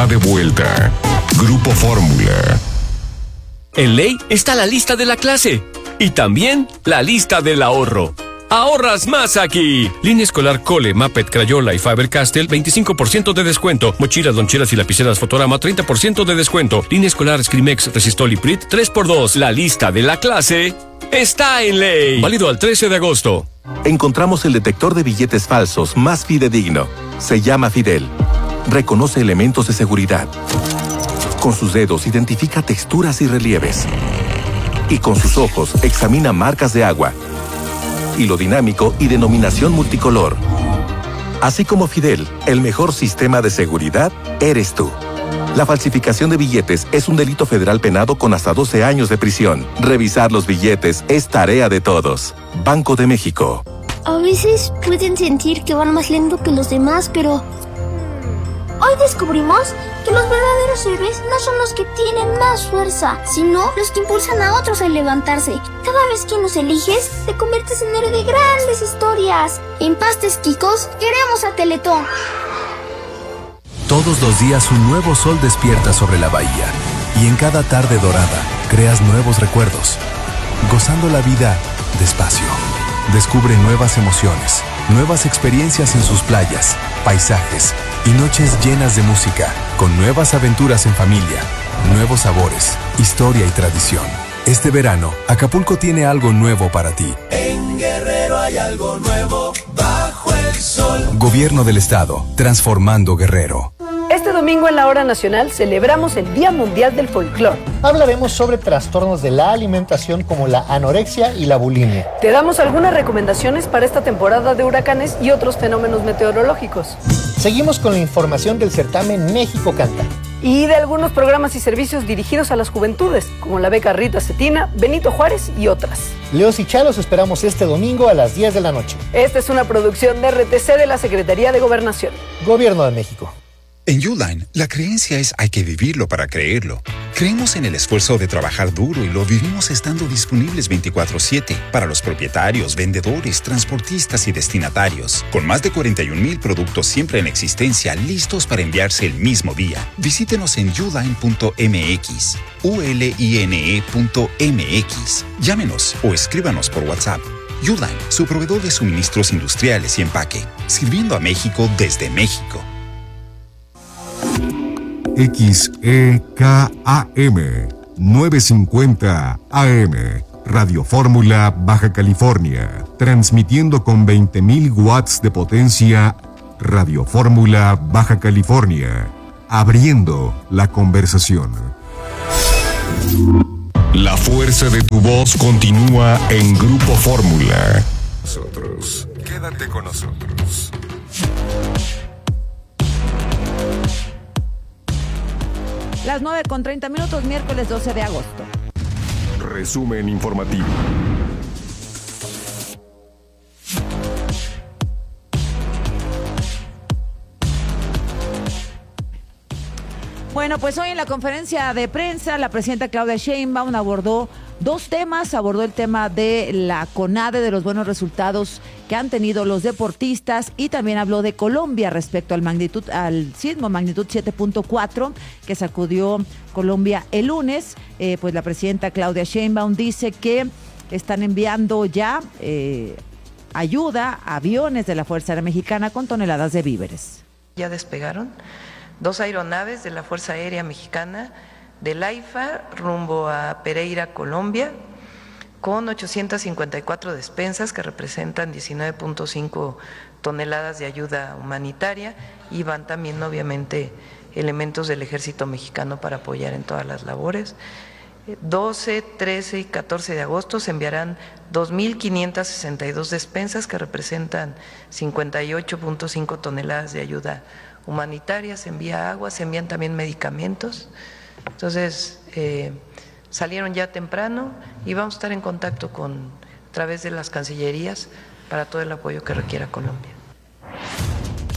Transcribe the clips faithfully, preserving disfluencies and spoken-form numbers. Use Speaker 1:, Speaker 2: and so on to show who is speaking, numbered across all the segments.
Speaker 1: está de vuelta. Grupo Fórmula.
Speaker 2: En Ley está la lista de la clase y también la lista del ahorro. ¡Ahorras más aquí! Línea escolar Cole, Muppet, Crayola y Faber-Castell, veinticinco por ciento de descuento. Mochilas, loncheras y lapiceras Fotorama, treinta por ciento de descuento. Línea escolar Scrimex, Resistol y Prit, tres por dos. La lista de la clase está en Ley. Válido al trece de agosto.
Speaker 3: Encontramos el detector de billetes falsos más fidedigno. Se llama Fidel. Reconoce elementos de seguridad. Con sus dedos identifica texturas y relieves. Y con sus ojos examina marcas de agua, hilo dinámico y denominación multicolor. Así como Fidel, el mejor sistema de seguridad eres tú. La falsificación de billetes es un delito federal penado con hasta doce años de prisión. Revisar los billetes es tarea de todos. Banco de México.
Speaker 4: A veces pueden sentir que van más lento que los demás, pero hoy descubrimos que los verdaderos héroes no son los que tienen más fuerza, sino los que impulsan a otros a levantarse. Cada vez que nos eliges, te conviertes en héroe de grandes historias. En Pastes Quicos, queremos a Teletón.
Speaker 5: Todos los días un nuevo sol despierta sobre la bahía. Y en cada tarde dorada, creas nuevos recuerdos. Gozando la vida despacio. Descubre nuevas emociones, nuevas experiencias en sus playas, paisajes y noches llenas de música, con nuevas aventuras en familia, nuevos sabores, historia y tradición. Este verano, Acapulco tiene algo nuevo para ti.
Speaker 6: En Guerrero hay algo nuevo bajo el sol.
Speaker 5: Gobierno del Estado, transformando Guerrero.
Speaker 7: Este domingo en la Hora Nacional celebramos el Día Mundial del Folclor.
Speaker 8: Hablaremos sobre trastornos de la alimentación como la anorexia y la bulimia.
Speaker 7: Te damos algunas recomendaciones para esta temporada de huracanes y otros fenómenos meteorológicos.
Speaker 8: Seguimos con la información del certamen México Canta.
Speaker 7: Y de algunos programas y servicios dirigidos a las juventudes, como la beca Rita Cetina, Benito Juárez y otras.
Speaker 8: Leos y Chalos esperamos este domingo a las diez de la noche.
Speaker 7: Esta es una producción de R T C de la Secretaría de Gobernación.
Speaker 8: Gobierno de México.
Speaker 9: En Uline, la creencia es hay que vivirlo para creerlo. Creemos en el esfuerzo de trabajar duro y lo vivimos estando disponibles veinticuatro siete para los propietarios, vendedores, transportistas y destinatarios. Con más de cuarenta y un mil productos siempre en existencia, listos para enviarse el mismo día. Visítenos en uline punto m x, u l i n e punto m x. Llámenos o escríbanos por WhatsApp. Uline, su proveedor de suministros industriales y empaque. Sirviendo a México desde México.
Speaker 1: X E K A M novecientos cincuenta A M Radio Fórmula Baja California, transmitiendo con veinte mil watts de potencia. Radio Fórmula Baja California, abriendo la conversación. La fuerza de tu voz continúa en Grupo Fórmula. Nosotros, quédate con nosotros.
Speaker 10: Las nueve con treinta minutos, miércoles doce de agosto.
Speaker 1: Resumen informativo.
Speaker 10: Bueno, pues hoy en la conferencia de prensa, la presidenta Claudia Sheinbaum abordó dos temas. Abordó el tema de la CONADE, de los buenos resultados que han tenido los deportistas, y también habló de Colombia respecto al magnitud, al sismo magnitud siete punto cuatro que sacudió Colombia el lunes. Eh, pues la presidenta Claudia Sheinbaum dice que están enviando ya eh, ayuda, aviones de la Fuerza Aérea Mexicana con toneladas de víveres.
Speaker 11: Ya despegaron dos aeronaves de la Fuerza Aérea Mexicana del AIFA rumbo a Pereira, Colombia, con ochocientas cincuenta y cuatro despensas que representan diecinueve punto cinco toneladas de ayuda humanitaria, y van también obviamente elementos del Ejército Mexicano para apoyar en todas las labores. doce, trece y catorce de agosto se enviarán dos mil quinientas sesenta y dos despensas que representan cincuenta y ocho punto cinco toneladas de ayuda humanitaria. Se envía agua, se envían también medicamentos. Entonces, eh, salieron ya temprano y vamos a estar en contacto con, a través de las cancillerías para todo el apoyo que requiera Colombia.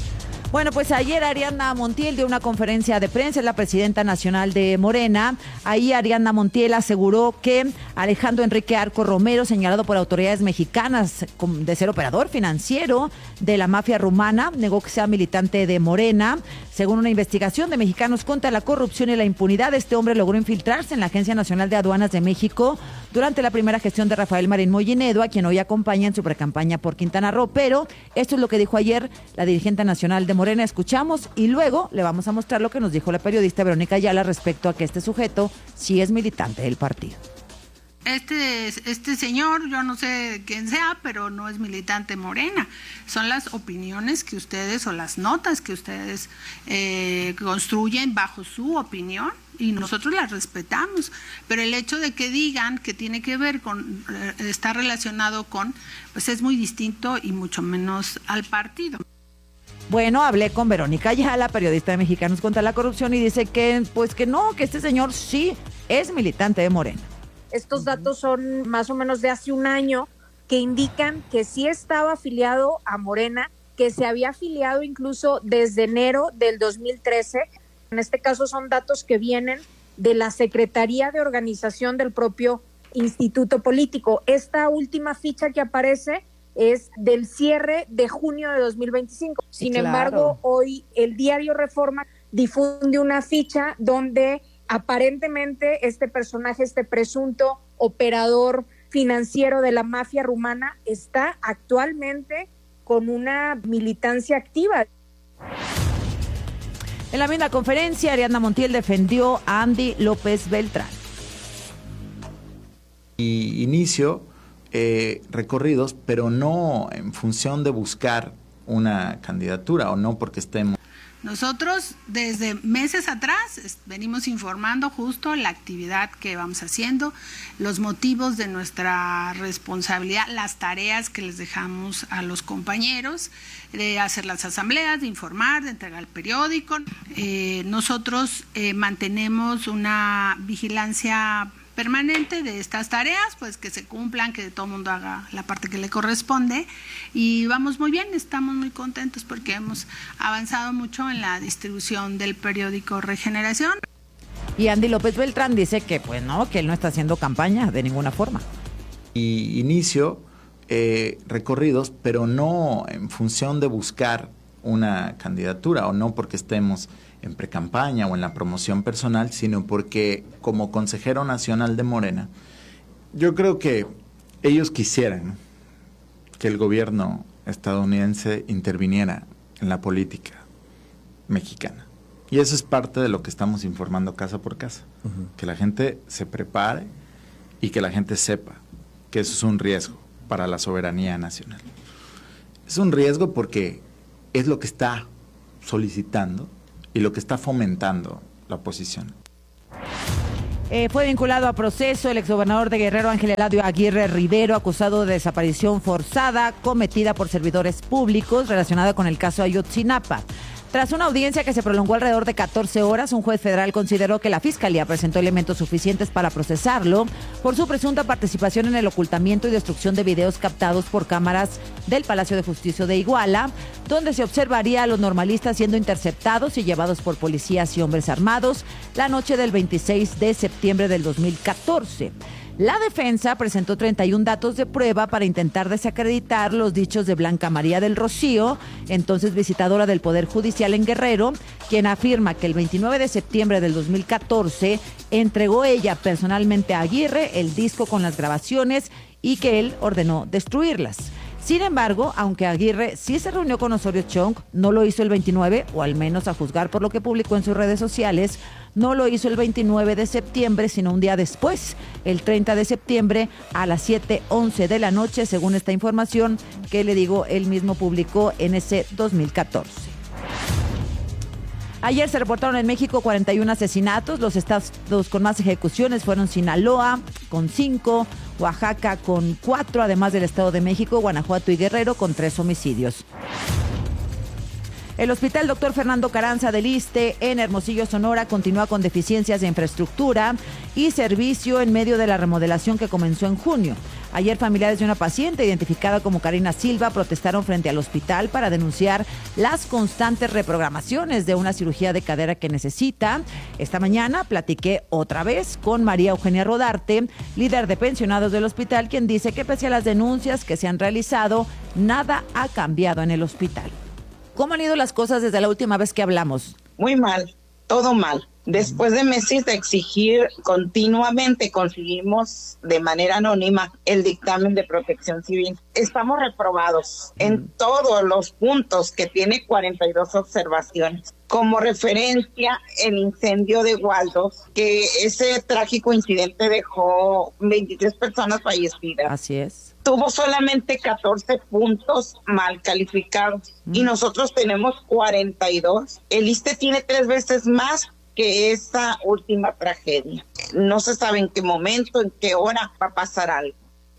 Speaker 10: Bueno, pues ayer Ariadna Montiel dio una conferencia de prensa, es la presidenta nacional de Morena. Ahí Ariadna Montiel aseguró que Alejandro Enrique Arco Romero, señalado por autoridades mexicanas de ser operador financiero de la mafia rumana, negó que sea militante de Morena. Según una investigación de Mexicanos contra la Corrupción y la Impunidad, este hombre logró infiltrarse en la Agencia Nacional de Aduanas de México durante la primera gestión de Rafael Marín Mollinedo, a quien hoy acompaña en su precampaña por Quintana Roo. Pero esto es lo que dijo ayer la dirigente nacional de Morena. Escuchamos y luego le vamos a mostrar lo que nos dijo la periodista Verónica Ayala respecto a que este sujeto sí es militante del partido.
Speaker 12: Este, este señor, yo no sé quién sea, pero no es militante Morena. Son las opiniones que ustedes o las notas que ustedes eh, construyen bajo su opinión y nosotros las respetamos. Pero el hecho de que digan que tiene que ver con, eh, está relacionado con, pues es muy distinto y mucho menos al partido.
Speaker 10: Bueno, hablé con Verónica Ayala, periodista de Mexicanos contra la Corrupción, y dice que, pues que no, que este señor sí es militante de Morena.
Speaker 13: Estos datos son más o menos de hace un año que indican que sí estaba afiliado a Morena, que se había afiliado incluso desde enero del dos mil trece. En este caso son datos que vienen de la Secretaría de Organización del propio Instituto Político. Esta última ficha que aparece es del cierre de junio de dos mil veinticinco. Sin claro. embargo, hoy el diario Reforma difunde una ficha donde aparentemente este personaje, este presunto operador financiero de la mafia rumana, está actualmente con una militancia activa.
Speaker 10: En la misma conferencia, Ariadna Montiel defendió a Andy López Beltrán.
Speaker 14: Y inicio eh, recorridos, pero no en función de buscar una candidatura o no porque estemos.
Speaker 12: Nosotros desde meses atrás venimos informando justo la actividad que vamos haciendo, los motivos de nuestra responsabilidad, las tareas que les dejamos a los compañeros, de hacer las asambleas, de informar, de entregar el periódico. Eh, nosotros eh, mantenemos una vigilancia permanente de estas tareas, pues que se cumplan, que todo el mundo haga la parte que le corresponde, y vamos muy bien, estamos muy contentos porque hemos avanzado mucho en la distribución del periódico Regeneración.
Speaker 10: Y Andy López Beltrán dice que pues no, que él no está haciendo campaña de ninguna forma.
Speaker 14: Y inicio eh, recorridos, pero no en función de buscar una candidatura o no porque estemos en precampaña o en la promoción personal, sino porque como consejero nacional de Morena, yo creo que ellos quisieran que el gobierno estadounidense interviniera en la política mexicana. Y eso es parte de lo que estamos informando casa por casa, uh-huh. que la gente se prepare y que la gente sepa que eso es un riesgo para la soberanía nacional. Es un riesgo porque es lo que está solicitando y lo que está fomentando la oposición.
Speaker 10: Eh, fue vinculado a proceso el exgobernador de Guerrero, Ángel Eladio Aguirre Rivero, acusado de desaparición forzada cometida por servidores públicos relacionada con el caso Ayotzinapa. Tras una audiencia que se prolongó alrededor de catorce horas, un juez federal consideró que la Fiscalía presentó elementos suficientes para procesarlo por su presunta participación en el ocultamiento y destrucción de videos captados por cámaras del Palacio de Justicia de Iguala, donde se observaría a los normalistas siendo interceptados y llevados por policías y hombres armados la noche del veintiséis de septiembre del dos mil catorce. La defensa presentó treinta y un datos de prueba para intentar desacreditar los dichos de Blanca María del Rocío, entonces visitadora del Poder Judicial en Guerrero, quien afirma que el veintinueve de septiembre del dos mil catorce entregó ella personalmente a Aguirre el disco con las grabaciones y que él ordenó destruirlas. Sin embargo, aunque Aguirre sí se reunió con Osorio Chong, no lo hizo el veintinueve, o al menos a juzgar por lo que publicó en sus redes sociales, no lo hizo el veintinueve de septiembre, sino un día después, el treinta de septiembre a las siete once de la noche, según esta información que le digo, él mismo publicó en ese dos mil catorce. Ayer se reportaron en México cuarenta y un asesinatos. Los estados con más ejecuciones fueron Sinaloa, con cinco, Oaxaca con cuatro, además del Estado de México, Guanajuato y Guerrero con tres homicidios. El Hospital Doctor Fernando Carranza del Iste en Hermosillo, Sonora, continúa con deficiencias de infraestructura y servicio en medio de la remodelación que comenzó en junio. Ayer, familiares de una paciente identificada como Karina Silva protestaron frente al hospital para denunciar las constantes reprogramaciones de una cirugía de cadera que necesita. Esta mañana platiqué otra vez con María Eugenia Rodarte, líder de pensionados del hospital, quien dice que pese a las denuncias que se han realizado, nada ha cambiado en el hospital. ¿Cómo han ido las cosas desde la última vez que hablamos?
Speaker 15: Muy mal, todo mal. Después de meses de exigir continuamente, conseguimos de manera anónima el dictamen de Protección Civil. Estamos reprobados en todos los puntos, que tiene cuarenta y dos observaciones. Como referencia, el incendio de Waldos, que ese trágico incidente dejó veintitrés personas fallecidas.
Speaker 10: Así es.
Speaker 15: Tuvo solamente catorce puntos mal calificados mm. y nosotros tenemos cuarenta y dos. El Iste tiene tres veces más que esa última tragedia. No se sabe en qué momento, en qué hora va a pasar algo.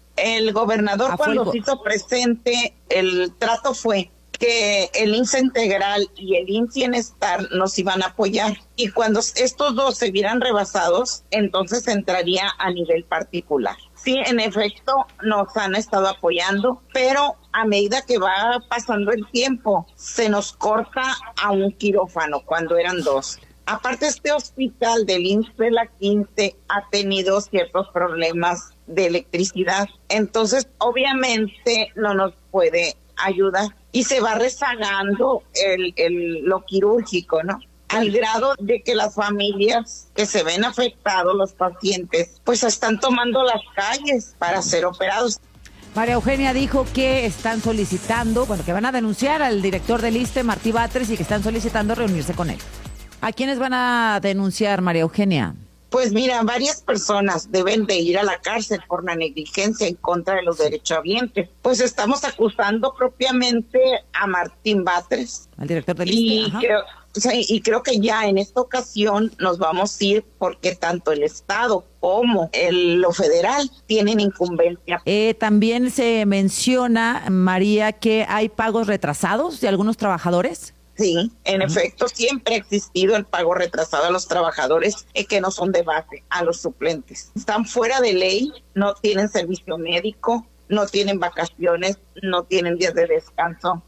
Speaker 15: El gobernador, a cuando se hizo presente, el trato fue que el I M S S Integral y el I M S S Bienestar nos iban a apoyar. Y cuando estos dos se vieran rebasados, entonces entraría a nivel particular. Sí, en efecto, nos han estado apoyando, pero a medida que va pasando el tiempo, se nos corta a un quirófano cuando eran dos. Aparte, este hospital del I M S S de la quince ha tenido ciertos problemas de electricidad, entonces obviamente no nos puede ayudar y se va rezagando el, el, lo quirúrgico, ¿no? Al grado de que las familias que se ven afectados, los pacientes, pues están tomando las calles para ser operados.
Speaker 10: María Eugenia dijo que están solicitando, bueno, que van a denunciar al director del Iste, Martí Batres, y que están solicitando reunirse con él. ¿A quiénes van a denunciar, María Eugenia?
Speaker 15: Pues mira, varias personas deben de ir a la cárcel por la negligencia en contra de los derechohabientes. Pues estamos acusando propiamente a Martín Batres.
Speaker 10: Al director del
Speaker 15: y
Speaker 10: Iste.
Speaker 15: creo, o sea, y creo que ya en esta ocasión nos vamos a ir porque tanto el Estado como el, lo federal tienen incumbencia.
Speaker 10: Eh, también se menciona, María, que hay pagos retrasados de algunos trabajadores.
Speaker 15: Sí, en efecto, siempre ha existido el pago retrasado a los trabajadores eh, que no son de base, a los suplentes. Están fuera de ley, no tienen servicio médico, no tienen vacaciones, no tienen días de descanso.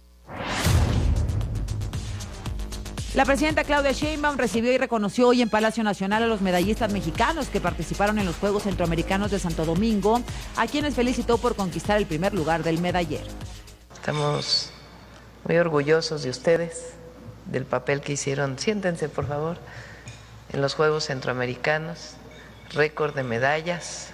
Speaker 10: La presidenta Claudia Sheinbaum recibió y reconoció hoy en Palacio Nacional a los medallistas mexicanos que participaron en los Juegos Centroamericanos de Santo Domingo, a quienes felicitó por conquistar el primer lugar del medallero.
Speaker 11: Estamos muy orgullosos de ustedes, del papel que hicieron. Siéntense, por favor, en los Juegos Centroamericanos, récord de medallas,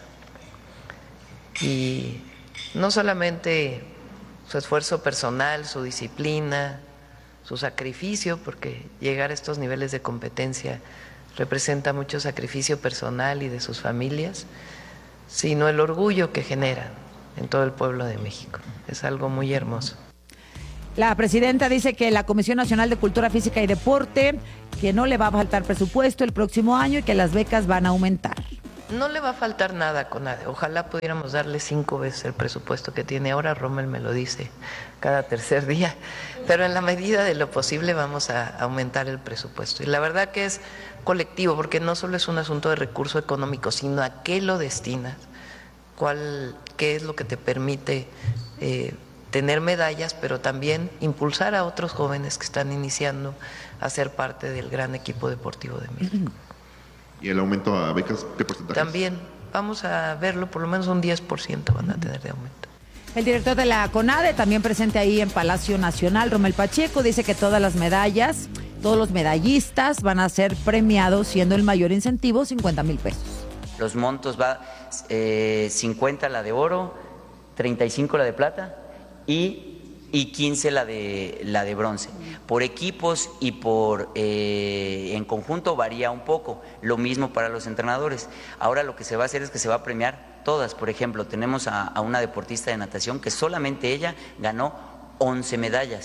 Speaker 11: y no solamente su esfuerzo personal, su disciplina, su sacrificio, porque llegar a estos niveles de competencia representa mucho sacrificio personal y de sus familias, sino el orgullo que generan en todo el pueblo de México. Es algo muy hermoso.
Speaker 10: La presidenta dice que la Comisión Nacional de Cultura Física y Deporte, que no le va a faltar presupuesto el próximo año y que las becas van a aumentar.
Speaker 11: No le va a faltar nada a CONADE. Ojalá pudiéramos darle cinco veces el presupuesto que tiene ahora. Rommel me lo dice cada tercer día. Pero en la medida de lo posible vamos a aumentar el presupuesto. Y la verdad que es colectivo, porque no solo es un asunto de recurso económico, sino a qué lo destinas, cuál, qué es lo que te permite eh, tener medallas, pero también impulsar a otros jóvenes que están iniciando a ser parte del gran equipo deportivo de México.
Speaker 16: ¿Y el aumento a becas, qué porcentaje?
Speaker 11: También vamos a verlo, por lo menos un diez por ciento van a tener de aumento.
Speaker 10: El director de la CONADE, también presente ahí en Palacio Nacional, Rommel Pacheco, dice que todas las medallas, todos los medallistas van a ser premiados, siendo el mayor incentivo cincuenta mil pesos.
Speaker 17: Los montos va eh, cincuenta la de oro, treinta y cinco la de plata y... y quince la de la de bronce. Por equipos y por eh, en conjunto varía un poco. Lo mismo para los entrenadores. Ahora lo que se va a hacer es que se va a premiar todas. Por ejemplo, tenemos a, a una deportista de natación que solamente ella ganó once medallas.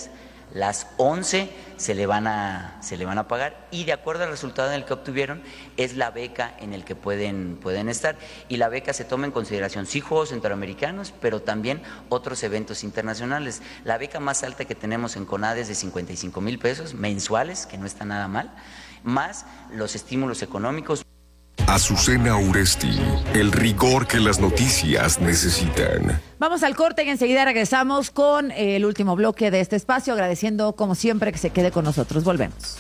Speaker 17: las once se le van a, se le van a pagar y de acuerdo al resultado en el que obtuvieron es la beca en el que pueden, pueden estar. Y la beca se toma en consideración sí Juegos Centroamericanos, pero también otros eventos internacionales. La beca más alta que tenemos en CONADE es de cincuenta y cinco mil pesos mensuales, que no está nada mal, más los estímulos económicos.
Speaker 1: Azucena Uresti, el rigor que las noticias necesitan.
Speaker 10: Vamos al corte y enseguida regresamos con el último bloque de este espacio, agradeciendo como siempre que se quede con nosotros. Volvemos.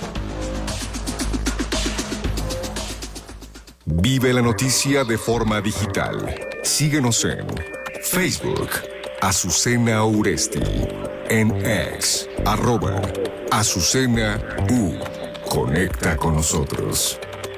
Speaker 1: Vive la noticia de forma digital. Síguenos en Facebook, Azucena Uresti, en X, arroba Azucena U. Conecta con nosotros.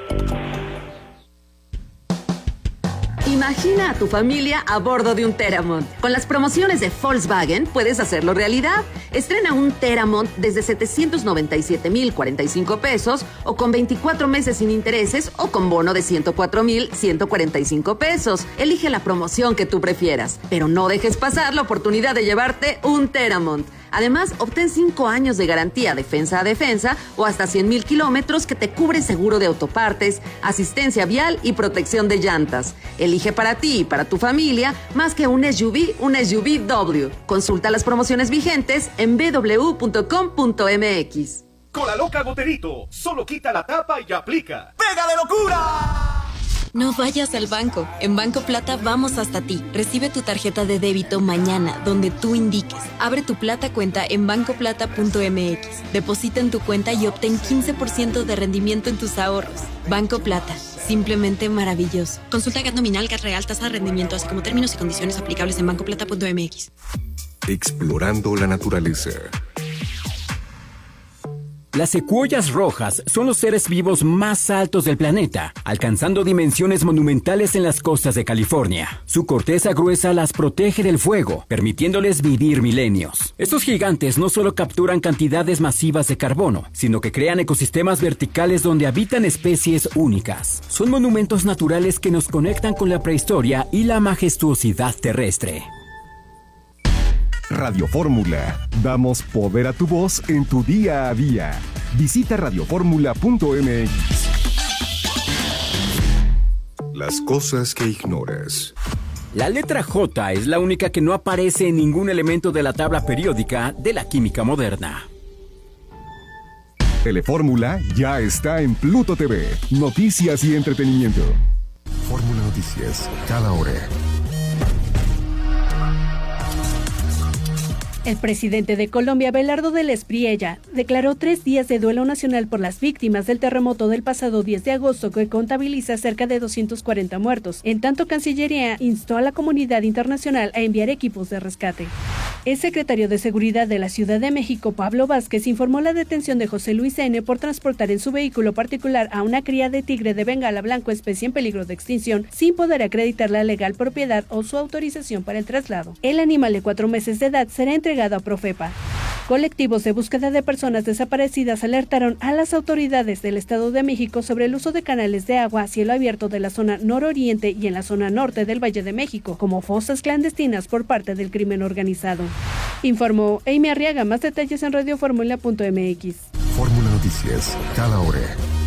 Speaker 18: Imagina a tu familia a bordo de un Teramont. Con las promociones de Volkswagen puedes hacerlo realidad. Estrena un Teramont desde setecientos noventa y siete mil cuarenta y cinco pesos o con veinticuatro meses sin intereses o con bono de ciento cuatro mil ciento cuarenta y cinco pesos. Elige la promoción que tú prefieras, pero no dejes pasar la oportunidad de llevarte un Teramont. Además, obtén cinco años de garantía defensa a defensa o hasta cien mil kilómetros que te cubre seguro de autopartes, asistencia vial y protección de llantas. Elige para ti y para tu familia más que un S U V, un S U V W. Consulta las promociones vigentes en b w punto com punto m x.
Speaker 19: Cola Loca Goterito, solo quita la tapa y aplica. ¡Pega de locura!
Speaker 20: No vayas al banco. En Banco Plata vamos hasta ti. Recibe tu tarjeta de débito mañana, donde tú indiques. Abre tu Plata cuenta en banco plata punto m x. Deposita en tu cuenta y obtén quince por ciento de rendimiento en tus ahorros. Banco Plata. Simplemente maravilloso. Consulta G A T nominal, G A T real, tasa de rendimiento, así como términos y condiciones aplicables en banco plata punto m x.
Speaker 1: Explorando la naturaleza.
Speaker 21: Las secuoyas rojas son los seres vivos más altos del planeta, alcanzando dimensiones monumentales en las costas de California. Su corteza gruesa las protege del fuego, permitiéndoles vivir milenios. Estos gigantes no solo capturan cantidades masivas de carbono, sino que crean ecosistemas verticales donde habitan especies únicas. Son monumentos naturales que nos conectan con la prehistoria y la majestuosidad terrestre.
Speaker 1: Radio Fórmula. Damos poder a tu voz en tu día a día. Visita radio fórmula punto m x. Las cosas que ignoras.
Speaker 21: La letra J es la única que no aparece en ningún elemento de la tabla periódica de la química moderna.
Speaker 1: Telefórmula ya está en Pluto T V. Noticias y entretenimiento. Fórmula Noticias, cada hora.
Speaker 22: El presidente de Colombia, Abelardo del Espriella, declaró tres días de duelo nacional por las víctimas del terremoto del pasado diez de agosto que contabiliza cerca de doscientos cuarenta muertos. En tanto, Cancillería instó a la comunidad internacional a enviar equipos de rescate. El secretario de Seguridad de la Ciudad de México, Pablo Vázquez, informó la detención de José Luis N. por transportar en su vehículo particular a una cría de tigre de Bengala blanco, especie en peligro de extinción, sin poder acreditar la legal propiedad o su autorización para el traslado. El animal de cuatro meses de edad será entregado a Profepa. Colectivos de búsqueda de personas desaparecidas alertaron a las autoridades del Estado de México sobre el uso de canales de agua a cielo abierto de la zona nororiente y en la zona norte del Valle de México como fosas clandestinas por parte del crimen organizado. Informó Amy Arriaga. Más detalles en radio fórmula punto m x.
Speaker 1: Fórmula Noticias, cada hora.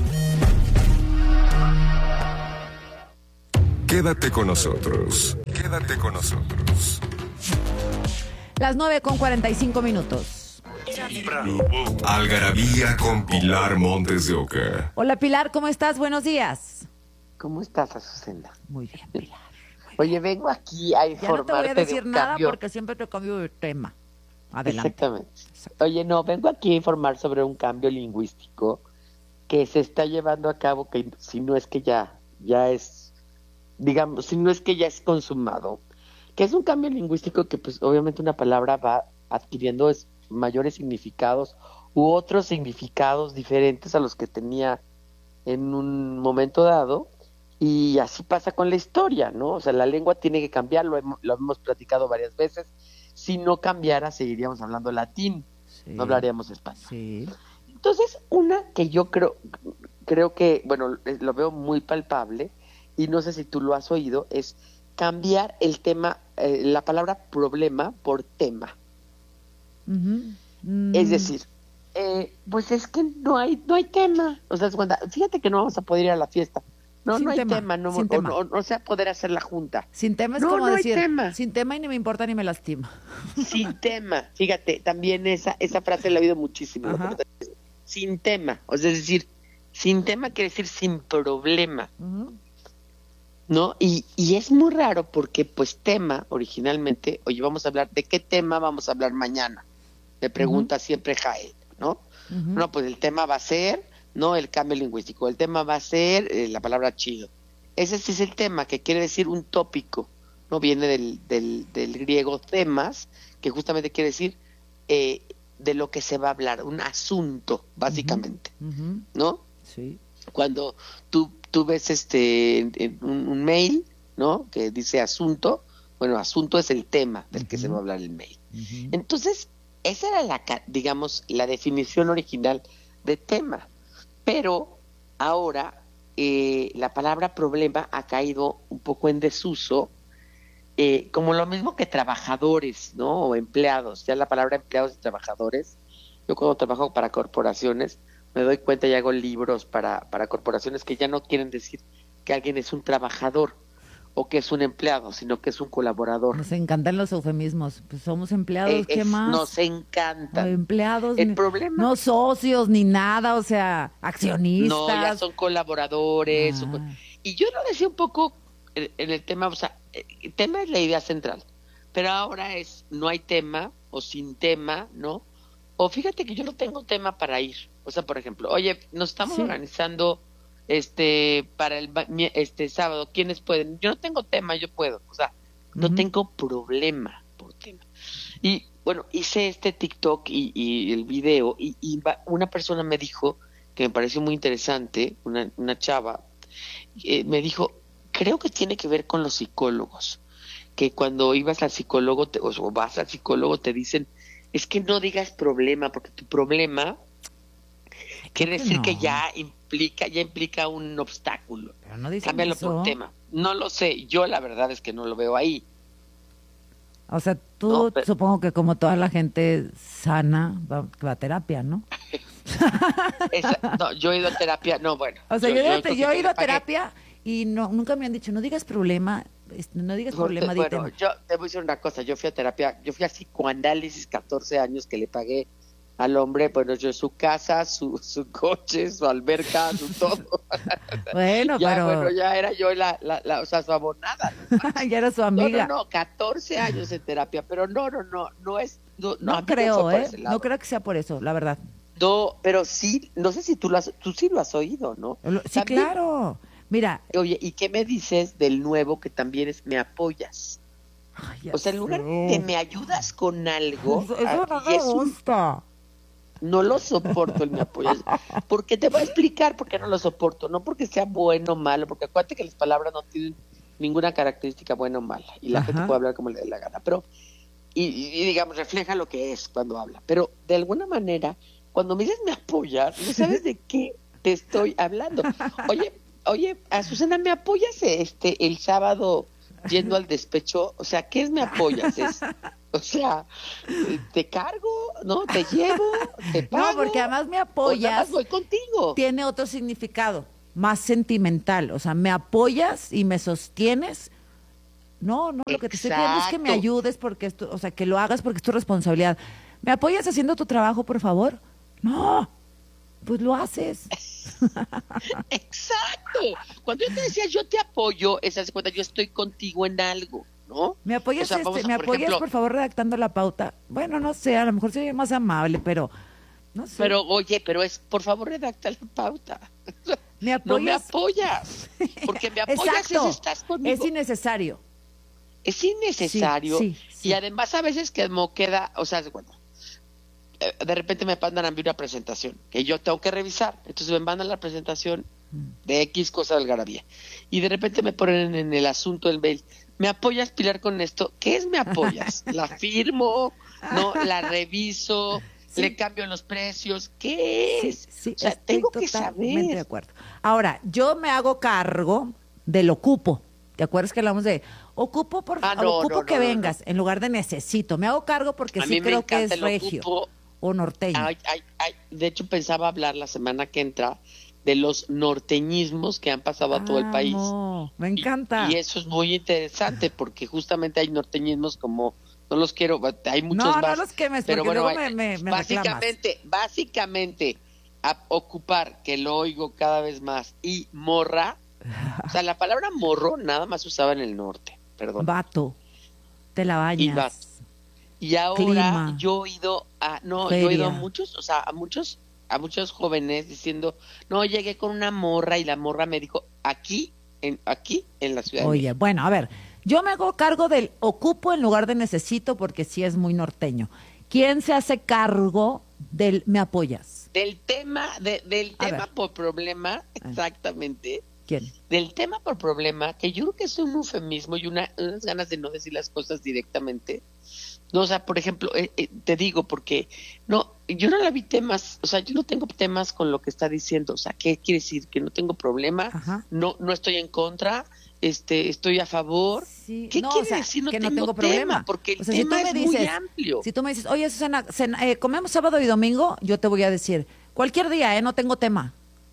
Speaker 1: Quédate con nosotros. Quédate con nosotros.
Speaker 10: Las nueve con cuarenta y cinco minutos.
Speaker 1: Algarabía con Pilar Montes de Oca.
Speaker 10: Hola Pilar, ¿cómo estás? Buenos días.
Speaker 23: ¿Cómo estás, Azucena?
Speaker 10: Muy bien, Pilar. Muy
Speaker 23: Oye,
Speaker 10: bien.
Speaker 23: vengo aquí a informarte.
Speaker 10: Ya no te voy a decir
Speaker 23: de un
Speaker 10: nada
Speaker 23: cambio.
Speaker 10: porque siempre te cambio de tema. Adelante.
Speaker 23: Exactamente. Oye, no, vengo aquí a informar sobre un cambio lingüístico que se está llevando a cabo, que si no es que ya, ya es, digamos, si no es que ya es consumado, que es un cambio lingüístico que pues obviamente una palabra va adquiriendo es, mayores significados u otros significados diferentes a los que tenía en un momento dado, y así pasa con la historia, ¿no? O sea, la lengua tiene que cambiar, lo hemos, lo hemos platicado varias veces. Si no cambiara, seguiríamos hablando latín, sí. No hablaríamos español.
Speaker 10: Sí.
Speaker 23: Entonces, una que yo creo, creo que, bueno, lo veo muy palpable, y no sé si tú lo has oído, es cambiar el tema, eh, la palabra problema por tema.
Speaker 10: Uh-huh.
Speaker 23: Mm. Es decir, eh, pues es que no hay no hay tema. O sea, fíjate que no vamos a poder ir a la fiesta. No, sin no hay tema, tema, no, o, tema. O, no, o sea, poder hacer la junta.
Speaker 10: Sin tema es
Speaker 23: no,
Speaker 10: como
Speaker 23: no
Speaker 10: decir,
Speaker 23: hay tema.
Speaker 10: Sin tema y ni me importa ni me lastima.
Speaker 23: Sin tema, fíjate, también esa esa frase la he oído muchísimo. Sin tema, o sea, es decir, sin tema quiere decir sin problema. Uh-huh. ¿No? Y, y es muy raro porque, pues, tema, originalmente, oye, vamos a hablar, ¿de qué tema vamos a hablar mañana? Me pregunta uh-huh. siempre Jael, ¿no? Uh-huh. No, pues el tema va a ser, no el cambio lingüístico, el tema va a ser eh, la palabra chido. Ese sí es el tema, que quiere decir un tópico, ¿no? Viene del, del, del griego temas, que justamente quiere decir eh, de lo que se va a hablar, un asunto, básicamente, uh-huh. ¿no?
Speaker 10: Sí.
Speaker 23: Cuando tú tú ves este en, en un, un mail, ¿no? Que dice asunto, bueno, asunto es el tema del uh-huh. que se va a hablar el mail. Uh-huh. Entonces, esa era la, digamos, la definición original de tema. Pero ahora eh, la palabra problema ha caído un poco en desuso, eh, como lo mismo que trabajadores, ¿no? O empleados. Ya la palabra empleados y trabajadores, yo cuando trabajo para corporaciones, me doy cuenta y hago libros para, para corporaciones que ya no quieren decir que alguien es un trabajador o que es un empleado, sino que es un colaborador.
Speaker 10: Nos encantan los eufemismos. Pues somos empleados, eh, ¿qué
Speaker 23: es,
Speaker 10: más?
Speaker 23: Nos encantan.
Speaker 10: Empleados.
Speaker 23: El
Speaker 10: ni,
Speaker 23: problema...
Speaker 10: No socios, ni nada, o sea, accionistas.
Speaker 23: No, ya son colaboradores. Ah. Son, y yo lo decía un poco en, en el tema, o sea, el tema es la idea central, pero ahora es, no hay tema o sin tema, ¿no? O fíjate que yo no tengo tema para ir. O sea, por ejemplo, oye, nos estamos sí. organizando este para el este sábado, ¿quiénes pueden? Yo no tengo tema, yo puedo. O sea, no uh-huh. tengo problema por tema. Y bueno, hice este TikTok y, y el video y, y una persona me dijo, que me pareció muy interesante, una, una chava, eh, me dijo, creo que tiene que ver con los psicólogos, que cuando ibas al psicólogo te, o vas al psicólogo te dicen, es que no digas problema, porque tu problema quiere decir no. que ya implica, ya implica un obstáculo.
Speaker 10: Pero no dicen
Speaker 23: Cámbialo
Speaker 10: eso.
Speaker 23: por tema. No lo sé, yo la verdad es que no lo veo ahí.
Speaker 10: O sea, tú
Speaker 23: no, pero...
Speaker 10: supongo que como toda la gente sana va, va a terapia, ¿no?
Speaker 23: Esa, no, yo he ido a terapia, no, bueno.
Speaker 10: O sea, yo, yo, yo, yo he ido a
Speaker 23: pagué.
Speaker 10: terapia y no nunca me han dicho, no digas problema, no digas
Speaker 23: no,
Speaker 10: problema,
Speaker 23: te,
Speaker 10: di
Speaker 23: bueno,
Speaker 10: tema.
Speaker 23: Yo te voy a decir una cosa, yo fui a terapia, yo fui a psicoanálisis catorce años que le pagué al hombre, bueno, yo su casa, su su coche, su alberca, su todo.
Speaker 10: Bueno,
Speaker 23: ya,
Speaker 10: pero...
Speaker 23: Bueno, ya era yo la, la, la o sea, su abonada. ¿No?
Speaker 10: Ya era su amiga.
Speaker 23: No, no, no, catorce años en terapia, pero no, no, no, no es... No, no,
Speaker 10: no creo, ¿eh? No creo que sea por eso, la verdad.
Speaker 23: No, pero sí, no sé si tú lo has, tú sí lo has oído, ¿no?
Speaker 10: Sí, también, claro. Mira.
Speaker 23: Oye, ¿y qué me dices del nuevo que también es me apoyas? Ay, o sea, en lugar sé. de me ayudas con algo...
Speaker 10: Eso, eso no me gusta. Un...
Speaker 23: No lo soporto el me apoyas, porque te voy a explicar por qué no lo soporto, no porque sea bueno o malo, porque acuérdate que las palabras no tienen ninguna característica buena o mala, y la Ajá. gente puede hablar como le dé la gana, pero, y, y digamos, refleja lo que es cuando habla, pero de alguna manera, cuando me dices me apoyas, no sabes de qué te estoy hablando. Oye, oye, Azucena, ¿me apoyas este el sábado yendo al despecho? O sea, ¿qué es me apoyas? Es... O sea, te cargo, ¿no? Te llevo, te pago.
Speaker 10: No, porque además me apoyas.
Speaker 23: Además voy contigo.
Speaker 10: Tiene otro significado, más sentimental. O sea, me apoyas y me sostienes. No, no, lo que te estoy pidiendo es que me ayudes porque esto, o sea, que lo hagas porque es tu responsabilidad. ¿Me apoyas haciendo tu trabajo, por favor? No, pues lo haces.
Speaker 23: Exacto. Cuando yo te decía yo te apoyo, esa es cuenta, yo estoy contigo en algo. ¿No?
Speaker 10: ¿Me apoyas,
Speaker 23: o sea,
Speaker 10: este,
Speaker 23: a,
Speaker 10: ¿me
Speaker 23: por
Speaker 10: apoyas
Speaker 23: ejemplo,
Speaker 10: por favor redactando la pauta? Bueno, no sé, a lo mejor soy más amable, pero no sé.
Speaker 23: Pero oye, pero es, por favor, redacta la pauta.
Speaker 10: ¿Me apoyas?
Speaker 23: No me apoyas, porque me apoyas
Speaker 10: Exacto.
Speaker 23: es estás conmigo.
Speaker 10: Es innecesario.
Speaker 23: Es innecesario.
Speaker 10: Sí, sí, sí.
Speaker 23: Y además a veces que me queda, o sea, bueno, de repente me mandan a mí una presentación que yo tengo que revisar. Entonces me mandan la presentación de X cosa de algarabía. Y de repente me ponen en el asunto del mail, ¿me apoyas, Pilar, con esto? ¿Qué es me apoyas? ¿La firmo? ¿No? ¿La reviso? Sí. ¿Le cambio los precios? ¿Qué es?
Speaker 10: Sí, sí,
Speaker 23: o sea, tengo que saber.
Speaker 10: De acuerdo. Ahora, yo me hago cargo del ocupo. ¿Te acuerdas que hablamos de ocupo por
Speaker 23: ah, no,
Speaker 10: ocupo
Speaker 23: no,
Speaker 10: que
Speaker 23: no,
Speaker 10: vengas
Speaker 23: no.
Speaker 10: en lugar de necesito? Me hago cargo porque
Speaker 23: a
Speaker 10: sí
Speaker 23: mí
Speaker 10: creo
Speaker 23: me
Speaker 10: que es
Speaker 23: el
Speaker 10: regio.
Speaker 23: Ocupo,
Speaker 10: o norteño?
Speaker 23: Ay, ay, ay. De hecho, pensaba hablar la semana que entra de los norteñismos que han pasado a todo el país.
Speaker 10: No, me encanta.
Speaker 23: Y, y eso es muy interesante porque justamente hay norteñismos como, no los quiero, hay muchos
Speaker 10: no,
Speaker 23: más.
Speaker 10: No, los quemes,
Speaker 23: pero
Speaker 10: porque
Speaker 23: bueno,
Speaker 10: luego me, me, me
Speaker 23: básicamente,
Speaker 10: reclamas.
Speaker 23: básicamente, a ocupar, que lo oigo cada vez más, y morra, o sea, la palabra morro nada más se usaba en el norte, perdón.
Speaker 10: Vato, te la bañas.
Speaker 23: Y vato. Y ahora
Speaker 10: Clima,
Speaker 23: yo he oído a, no,
Speaker 10: feria.
Speaker 23: yo he oído a muchos, o sea, a muchos, a muchos jóvenes diciendo, no, llegué con una morra y la morra me dijo, aquí, en, aquí, en la ciudad.
Speaker 10: Oye, bueno, a ver, yo me hago cargo del ocupo en lugar de necesito porque sí es muy norteño. ¿Quién se hace cargo del me apoyas?
Speaker 23: Del tema, de, del tema por problema, exactamente.
Speaker 10: ¿Quién?
Speaker 23: Del tema por problema, que yo creo que es un eufemismo y una, unas ganas de no decir las cosas directamente. No, o sea, por ejemplo, eh, eh, te digo porque no, yo no la vi temas, o sea, yo no tengo temas con lo que está diciendo, o sea, ¿qué quiere decir? Que no tengo problema,
Speaker 10: Ajá.
Speaker 23: no, no estoy en contra, este, estoy a favor.
Speaker 10: Sí.
Speaker 23: ¿Qué
Speaker 10: no,
Speaker 23: quiere
Speaker 10: o sea,
Speaker 23: decir? No,
Speaker 10: que
Speaker 23: tengo,
Speaker 10: no tengo
Speaker 23: tema,
Speaker 10: problema,
Speaker 23: porque el
Speaker 10: o sea, si
Speaker 23: tema
Speaker 10: tú me
Speaker 23: es
Speaker 10: dices,
Speaker 23: muy amplio.
Speaker 10: Si tú me dices, oye, Susana, cena, eh, comemos sábado y domingo, yo te voy a decir, cualquier día, eh, no tengo tema,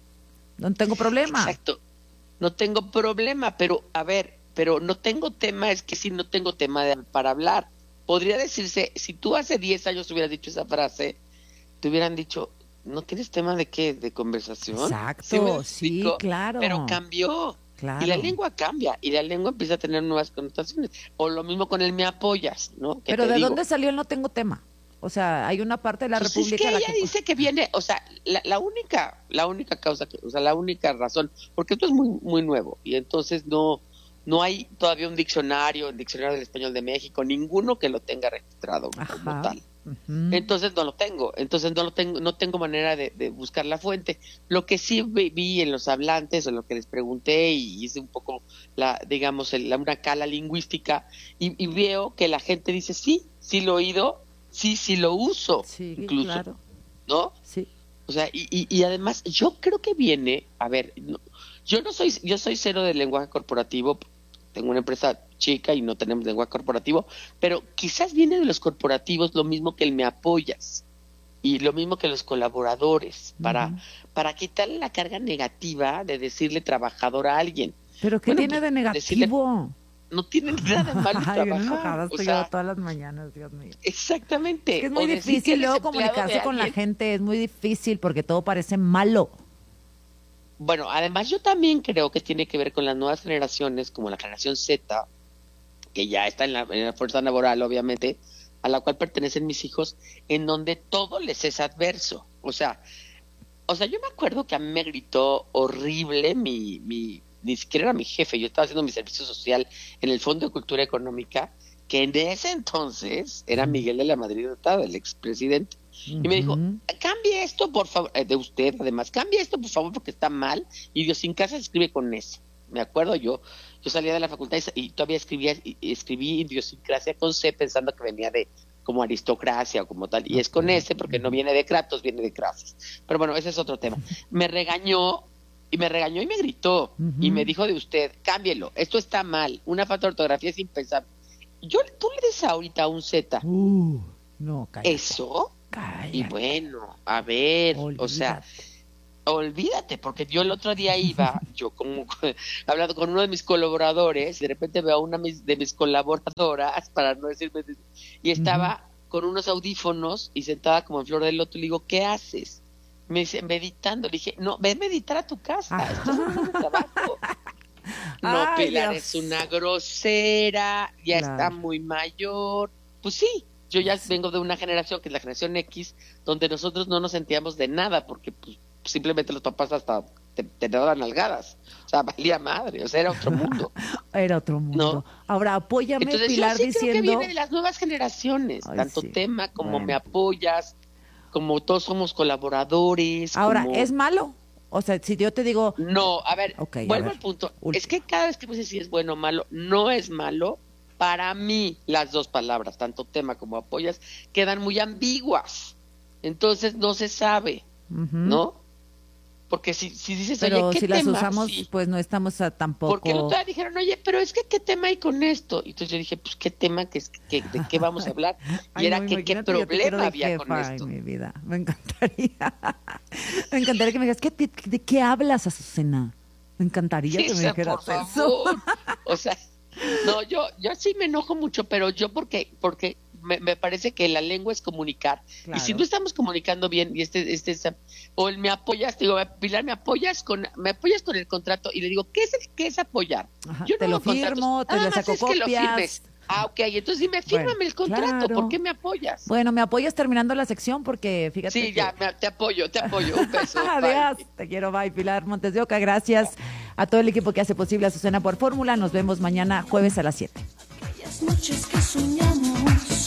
Speaker 10: no tengo problema.
Speaker 23: Exacto, no tengo problema, pero a ver, pero no tengo tema, es que si no tengo tema de, para hablar. Podría decirse, si tú hace diez años hubieras dicho esa frase, te hubieran dicho, ¿no tienes tema de qué? ¿De conversación?
Speaker 10: Exacto, sí, sí, claro.
Speaker 23: Pero cambió.
Speaker 10: Claro.
Speaker 23: Y la lengua cambia, y la lengua empieza a tener nuevas connotaciones. O lo mismo con el me apoyas, ¿no? Que
Speaker 10: Pero ¿de
Speaker 23: digo,
Speaker 10: dónde salió el no tengo tema? O sea, hay una parte de la
Speaker 23: pues
Speaker 10: República...
Speaker 23: es que
Speaker 10: la
Speaker 23: ella
Speaker 10: que...
Speaker 23: dice que viene, o sea, la, la única, la única causa, que, o sea, la única razón, porque esto es muy, muy nuevo, y entonces no... No hay todavía un diccionario, el diccionario del español de México, ninguno que lo tenga registrado como tal.
Speaker 10: Uh-huh.
Speaker 23: Entonces no lo tengo, entonces no lo tengo, no tengo manera de, de buscar la fuente. Lo que sí vi, vi en los hablantes, o lo que les pregunté y hice un poco la, digamos, el, la, una cala lingüística y, y veo que la gente dice sí, sí lo he oído, sí, sí lo uso,
Speaker 10: sí,
Speaker 23: incluso,
Speaker 10: claro.
Speaker 23: ¿no?
Speaker 10: Sí.
Speaker 23: O sea, y, y, y además yo creo que viene, a ver, no, yo no soy, yo soy cero del lenguaje corporativo. Tengo una empresa chica y no tenemos lenguaje corporativo, pero quizás viene de los corporativos lo mismo que el me apoyas y lo mismo que los colaboradores, para, uh-huh. para quitarle la carga negativa de decirle trabajador a alguien.
Speaker 10: ¿Pero qué bueno, tiene de negativo? Decirle,
Speaker 23: no tiene nada de malo
Speaker 10: Ay,
Speaker 23: trabajar.
Speaker 10: Estoy o sea, yo todas las mañanas, Dios mío.
Speaker 23: Exactamente.
Speaker 10: Es que es muy o difícil luego comunicarse con la gente, es muy difícil porque todo parece malo.
Speaker 23: Bueno, además yo también creo que tiene que ver con las nuevas generaciones, como la generación Z, que ya está en la, en la fuerza laboral, obviamente, a la cual pertenecen mis hijos, en donde todo les es adverso. O sea, o sea, yo me acuerdo que a mí me gritó horrible mi, mi, ni siquiera era mi jefe, yo estaba haciendo mi servicio social en el Fondo de Cultura Económica, que en ese entonces era Miguel de la Madrid Hurtado, el expresidente. Uh-huh. Y me dijo, cambie esto, por favor, eh, de usted, además, cambie esto, por favor, porque está mal. Idiosincrasia se escribe con S. Me acuerdo yo, yo salía de la facultad y, y todavía escribía, y, y escribí idiosincrasia con C pensando que venía de como aristocracia o como tal. Y es con S porque no viene de Kratos, viene de Crasis. Pero bueno, ese es otro tema. Me regañó, y me regañó y me gritó. Uh-huh. Y me dijo de usted, cámbielo, esto está mal, una falta de ortografía es impensable. Yo, tú le des ahorita a un Z.
Speaker 10: Uh, no, cállate.
Speaker 23: ¿Eso?
Speaker 10: Cállate.
Speaker 23: Y bueno, a ver, olvídate. O sea, olvídate, porque yo el otro día iba, yo como hablando con uno de mis colaboradores, de repente veo a una de mis colaboradoras, para no decirme, y estaba uh-huh. con unos audífonos y sentada como en flor del loto, y le digo, ¿qué haces? Me dice, meditando. Le dije, no, ve a meditar a tu casa, ah. esto es un trabajo. No, Ay, Pilar Dios. Es una grosera, ya claro. está muy mayor. Pues sí, yo ya vengo de una generación que es la generación X, donde nosotros no nos sentíamos de nada, porque pues, simplemente los papás hasta te, te daban nalgadas. O sea, valía madre, o sea, era otro mundo.
Speaker 10: Era otro mundo. ¿No? Ahora, apóyame,
Speaker 23: Entonces,
Speaker 10: Pilar,
Speaker 23: yo sí
Speaker 10: diciendo...
Speaker 23: creo que viene de las nuevas generaciones,
Speaker 10: Ay,
Speaker 23: tanto
Speaker 10: sí.
Speaker 23: tema como
Speaker 10: bueno.
Speaker 23: me apoyas, como todos somos colaboradores.
Speaker 10: Ahora,
Speaker 23: como...
Speaker 10: ¿es malo? O sea, si yo te digo...
Speaker 23: No, a ver,
Speaker 10: okay,
Speaker 23: vuelvo
Speaker 10: a ver.
Speaker 23: al punto.
Speaker 10: Último.
Speaker 23: Es que cada vez que me dices si es bueno o malo, no es malo. Para mí, las dos palabras, tanto tema como apoyas, quedan muy ambiguas. Entonces, no se sabe,
Speaker 10: uh-huh.
Speaker 23: ¿no? Porque si, si dices,
Speaker 10: pero
Speaker 23: oye, ¿qué
Speaker 10: si
Speaker 23: tema?
Speaker 10: las usamos,
Speaker 23: Sí.
Speaker 10: pues no estamos a tampoco.
Speaker 23: Porque no te dijeron, oye, pero es que ¿qué tema hay con esto? Y entonces yo dije, pues ¿qué tema? ¿Qué, qué, ¿De qué vamos a hablar? Y
Speaker 10: Ay,
Speaker 23: era
Speaker 10: no,
Speaker 23: que qué
Speaker 10: imagínate, yo te quiero
Speaker 23: problema
Speaker 10: de
Speaker 23: había
Speaker 10: jefa,
Speaker 23: con
Speaker 10: ay,
Speaker 23: esto.
Speaker 10: mi vida, me encantaría. Me encantaría que me digas, ¿qué, te- ¿de qué hablas, Azucena? Me encantaría
Speaker 23: Sí,
Speaker 10: que
Speaker 23: o
Speaker 10: me
Speaker 23: sea,
Speaker 10: dijeras
Speaker 23: por
Speaker 10: eso.
Speaker 23: favor. O sea, no, yo, yo sí me enojo mucho, pero yo porque, porque me, me parece que la lengua es comunicar.
Speaker 10: Claro.
Speaker 23: Y si no estamos comunicando bien, y este, este, esa- o el me apoyas, digo, Pilar, me apoyas con, me apoyas con el contrato, y le digo, ¿qué es, el- qué es apoyar?
Speaker 10: Ajá,
Speaker 23: Yo
Speaker 10: te lo
Speaker 23: hago contratos,
Speaker 10: firmo, te
Speaker 23: nada
Speaker 10: le
Speaker 23: más
Speaker 10: saco
Speaker 23: es que lo
Speaker 10: copias.
Speaker 23: firmes. Ah, ok, entonces dime, fírmame
Speaker 10: Bueno,
Speaker 23: el contrato,
Speaker 10: claro.
Speaker 23: ¿por qué me apoyas?
Speaker 10: Bueno, me apoyas terminando la sección porque fíjate
Speaker 23: Sí,
Speaker 10: que...
Speaker 23: ya, me- te apoyo, te apoyo, un beso. bye.
Speaker 10: Adiós, te quiero, bye, Pilar Montes de Oca, gracias a todo el equipo que hace posible Azucena por Fórmula, nos vemos mañana jueves a las siete.
Speaker 6: Noches que soñamos,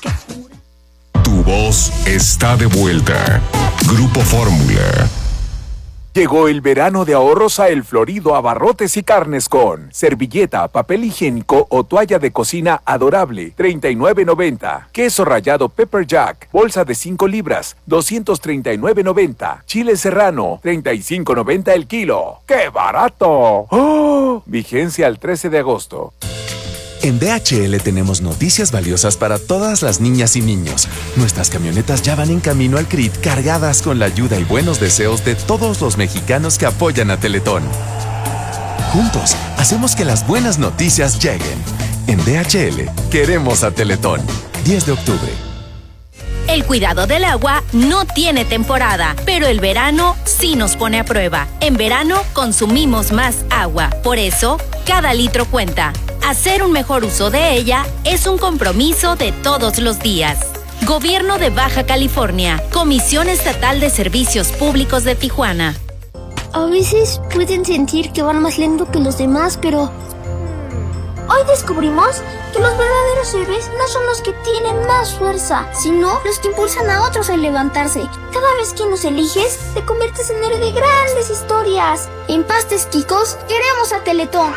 Speaker 1: Tu voz está de vuelta. Grupo Fórmula.
Speaker 2: Llegó el verano de ahorros a El Florido Abarrotes y Carnes con servilleta, papel higiénico o toalla de cocina adorable, treinta y nueve noventa. Queso rallado Pepper Jack, bolsa de cinco libras, doscientos treinta y nueve noventa. Chile serrano, treinta y cinco noventa el kilo. ¡Qué barato! ¡Oh! Vigencia al trece de agosto.
Speaker 5: En D H L tenemos noticias valiosas para todas las niñas y niños. Nuestras camionetas ya van en camino al C R I T cargadas con la ayuda y buenos deseos de todos los mexicanos que apoyan a Teletón. Juntos, hacemos que las buenas noticias lleguen. En D H L, queremos a Teletón. diez de octubre.
Speaker 3: El cuidado del agua no tiene temporada, pero el verano sí nos pone a prueba. En verano consumimos más agua, por eso cada litro cuenta. Hacer un mejor uso de ella es un compromiso de todos los días. Gobierno de Baja California, Comisión Estatal de Servicios Públicos de Tijuana.
Speaker 4: A veces pueden sentir que van más lento que los demás, pero hoy descubrimos que los verdaderos héroes no son los que tienen más fuerza, sino los que impulsan a otros a levantarse. Cada vez que nos eliges, te conviertes en héroe de grandes historias. En Pastes Quicos, queremos a Teletón.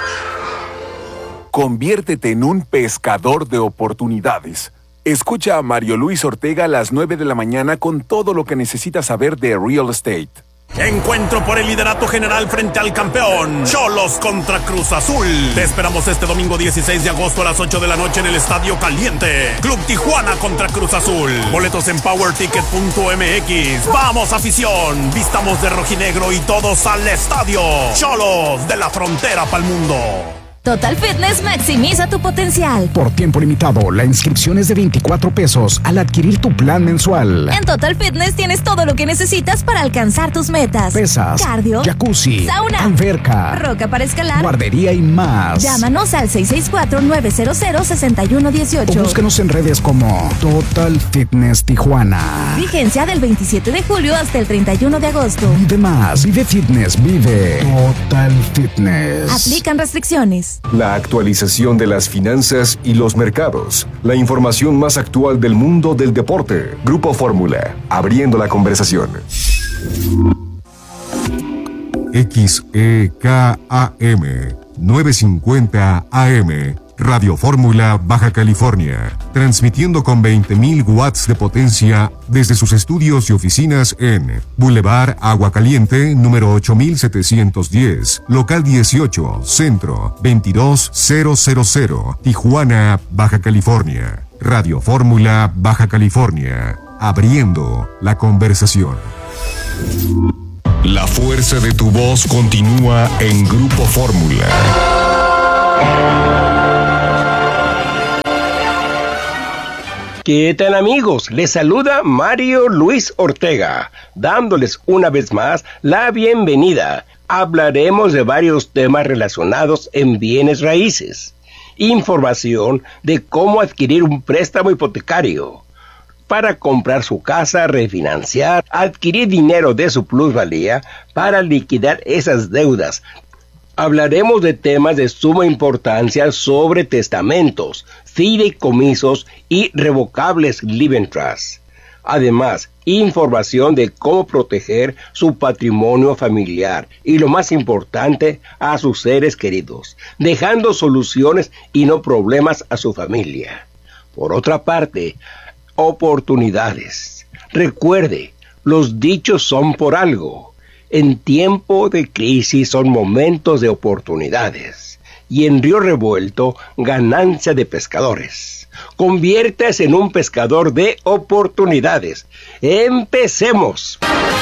Speaker 2: Conviértete en un pescador de oportunidades. Escucha a Mario Luis Ortega a las nueve de la mañana con todo lo que necesitas saber de real estate.
Speaker 24: Encuentro por el liderato general frente al campeón Xolos contra Cruz Azul. Te esperamos este domingo dieciséis de agosto a las ocho de la noche en el Estadio Caliente. Club Tijuana contra Cruz Azul. Boletos en power ticket punto m x. Vamos, afición, vistamos de rojinegro y todos al estadio. Xolos, de la frontera pa'l mundo.
Speaker 25: Total Fitness maximiza tu potencial.
Speaker 26: Por tiempo limitado, la inscripción es de veinticuatro pesos al adquirir tu plan mensual.
Speaker 25: En Total Fitness tienes todo lo que necesitas para alcanzar tus metas.
Speaker 26: Pesas,
Speaker 25: cardio,
Speaker 26: jacuzzi,
Speaker 25: sauna,
Speaker 26: alberca,
Speaker 25: roca para escalar,
Speaker 26: guardería y más.
Speaker 25: Llámanos al seis seis cuatro, nueve cero cero, seis uno uno ocho.
Speaker 26: O búscanos en redes como Total Fitness Tijuana.
Speaker 25: Vigencia del veintisiete de julio hasta el treinta y uno de agosto.
Speaker 26: Vive más, vive fitness, vive Total Fitness.
Speaker 25: Aplican restricciones.
Speaker 1: La actualización de las finanzas y los mercados. La información más actual del mundo del deporte. Grupo Fórmula, abriendo la conversación. X E K A M novecientos cincuenta A M, Radio Fórmula, Baja California, transmitiendo con veinte mil watts de potencia desde sus estudios y oficinas en Boulevard Agua Caliente, número ocho mil setecientos diez, local dieciocho, Centro, veintidós mil, Tijuana, Baja California. Radio Fórmula, Baja California, abriendo la conversación. La fuerza de tu voz continúa en Grupo Fórmula.
Speaker 27: ¿Qué tal, amigos? Les saluda Mario Luis Ortega, dándoles una vez más la bienvenida. Hablaremos de varios temas relacionados en bienes raíces. Información de cómo adquirir un préstamo hipotecario para comprar su casa, refinanciar, adquirir dinero de su plusvalía para liquidar esas deudas. Hablaremos de temas de suma importancia sobre testamentos, fideicomisos y revocables living trusts. Además, información de cómo proteger su patrimonio familiar y, lo más importante, a sus seres queridos, dejando soluciones y no problemas a su familia. Por otra parte, oportunidades. Recuerde, los dichos son por algo. En tiempo de crisis son momentos de oportunidades. Y en Río Revuelto, ganancia de pescadores. Conviértase en un pescador de oportunidades. ¡Empecemos!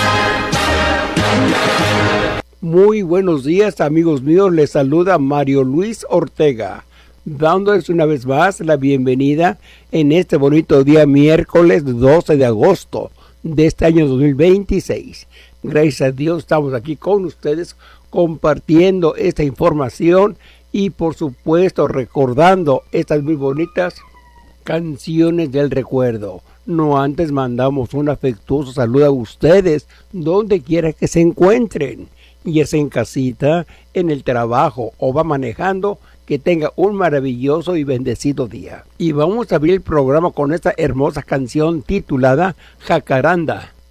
Speaker 7: Muy buenos días, amigos míos. Les saluda Mario Luis Ortega, dándoles una vez más la bienvenida en este bonito día miércoles doce de agosto de este año dos mil veintiséis. Gracias a Dios estamos aquí con ustedes compartiendo esta información y por supuesto recordando estas muy bonitas canciones del recuerdo. No antes mandamos un afectuoso saludo a ustedes donde quiera que se encuentren, ya sea en casita, en el trabajo o va manejando. Que tenga un maravilloso y bendecido día. Y vamos a abrir el programa con esta hermosa canción titulada Jacaranda,